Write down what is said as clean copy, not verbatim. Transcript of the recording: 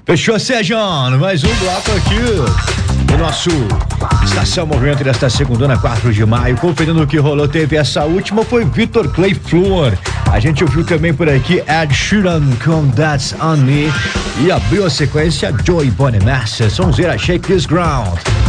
Fechou, Sérgio? Mais um bloco aqui. O nosso Estação Movimento desta segunda, 4 de maio. Conferindo o que rolou, teve essa última, foi Vitor Clay Flor. A gente ouviu também por aqui Ed Sheeran com That's On Me. E abriu a sequência Joey Bonamassa, sonzeira Shake This Ground.